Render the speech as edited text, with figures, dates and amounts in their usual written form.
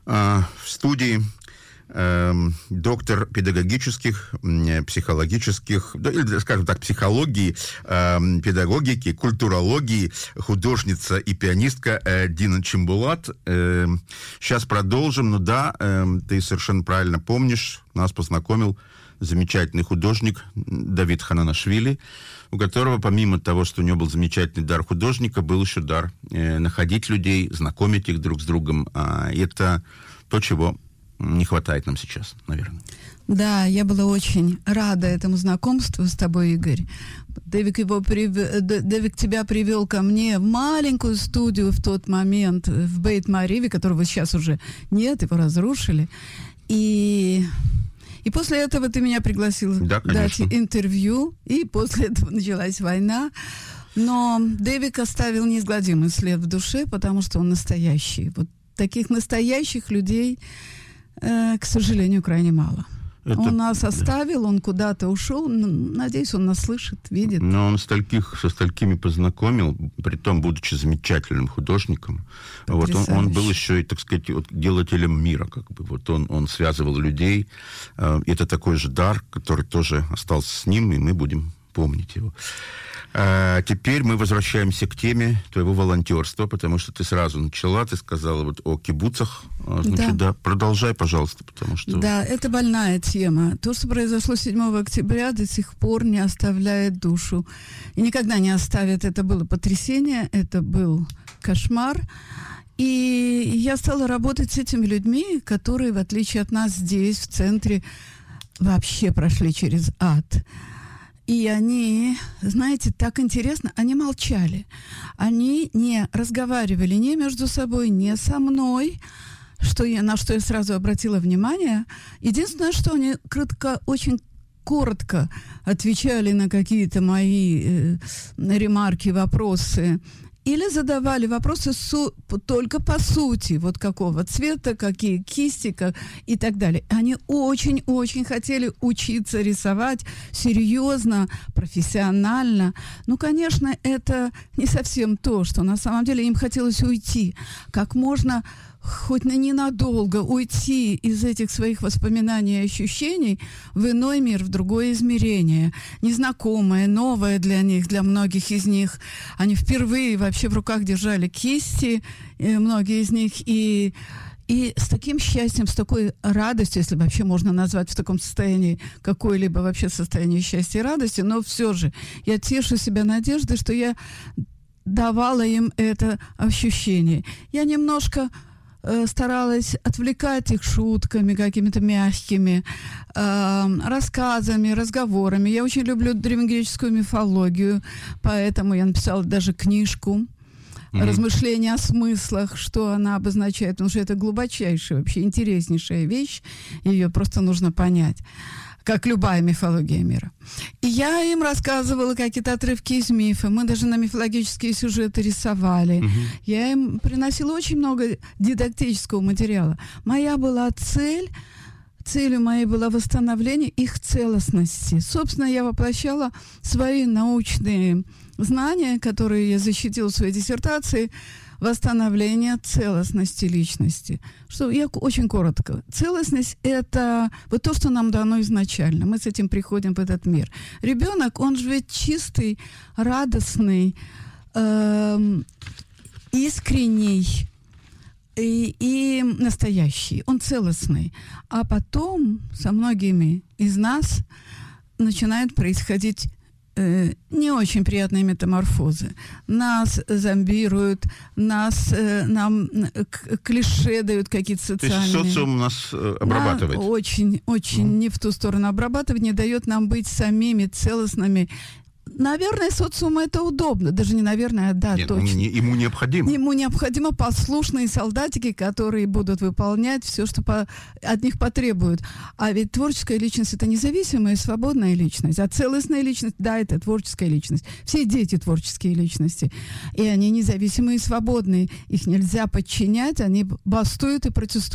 В студии доктор педагогических, психологических, или, скажем так, психологии, педагогики, культурологии, художница и пианистка Дина Чимбулат. Сейчас продолжим. Ну да, ты совершенно правильно помнишь, нас познакомил замечательный художник Давид Хананашвили, у которого, помимо того, что у него был замечательный дар художника, был еще дар находить людей, знакомить их друг с другом. И это то, чего не хватает нам сейчас, наверное. Да, я была очень рада этому знакомству с тобой, Игорь. Дэвик тебя привел ко мне в маленькую студию в тот момент в Бейт-Мариве, которого сейчас уже нет, его разрушили. И после этого ты меня пригласил дать интервью, и после этого началась война. Но Дэвик оставил неизгладимый след в душе, потому что он настоящий. Вот таких настоящих людей, к сожалению, крайне мало. Он нас оставил, он куда-то ушел. Надеюсь, он нас слышит, видит. Но он со столькими познакомил, притом, будучи замечательным художником. Вот он был еще и, так сказать, делателем мира. Как бы. Вот он связывал людей. Это такой же дар, который тоже остался с ним, и мы будем помнить его. Теперь мы возвращаемся к теме твоего волонтерства, потому что ты сразу начала, ты сказала вот о кибуцах. Значит, да, продолжай, пожалуйста, потому что... Да, это больная тема. То, что произошло 7 октября, до сих пор не оставляет душу. И никогда не оставит. Это было потрясение, это был кошмар. И я стала работать с этими людьми, которые, в отличие от нас здесь, в центре, вообще прошли через ад. И они, знаете, так интересно, они молчали. Они не разговаривали ни между собой, ни со мной, на что я сразу обратила внимание. Единственное, что они очень коротко отвечали на какие-то мои ремарки, вопросы. Или задавали вопросы только по сути, вот какого цвета, какие кисти и так далее. Они очень-очень хотели учиться рисовать серьезно, профессионально. Ну, конечно, это не совсем то, что на самом деле им хотелось уйти. Как можно хоть ненадолго уйти из этих своих воспоминаний и ощущений в иной мир, в другое измерение. Незнакомое, новое для них, для многих из них. Они впервые вообще в руках держали кисти, многие из них, и с таким счастьем, с такой радостью, если вообще можно назвать в таком состоянии какое-либо вообще состояние счастья и радости, но все же я тешу себя надеждой, что я давала им это ощущение. Я немножко старалась отвлекать их шутками какими-то мягкими, рассказами, разговорами. Я очень люблю древнегреческую мифологию, поэтому я написала даже книжку «Размышления о смыслах», что она обозначает, потому что это глубочайшая, вообще интереснейшая вещь, ее просто нужно понять, как любая мифология мира. И я им рассказывала какие-то отрывки из мифа. Мы даже на мифологические сюжеты рисовали. Я им приносила очень много дидактического материала. Целью моей было восстановление их целостности. Собственно, я воплощала свои научные знания, которые я защитила в своей диссертации, восстановление целостности личности. Что я очень коротко. Целостность — это вот то, что нам дано изначально. Мы с этим приходим в этот мир. Ребенок, он же ведь чистый, радостный, искренний и настоящий. Он целостный. А потом со многими из нас начинают происходить не очень приятные метаморфозы. Нас зомбируют, нам клише дают какие-то социальные. То есть социум нас обрабатывает? Очень не в ту сторону обрабатывает, не дает нам быть самими целостными. Наверное, социуму это удобно. Даже не наверное, а да, нет, точно. Ему необходимо. Ему необходимо послушные солдатики, которые будут выполнять все, что от них потребуют. А ведь творческая личность — это независимая и свободная личность. А целостная личность — да, это творческая личность. Все дети — творческие личности. И они независимые и свободные. Их нельзя подчинять, они бастуют и протестуют.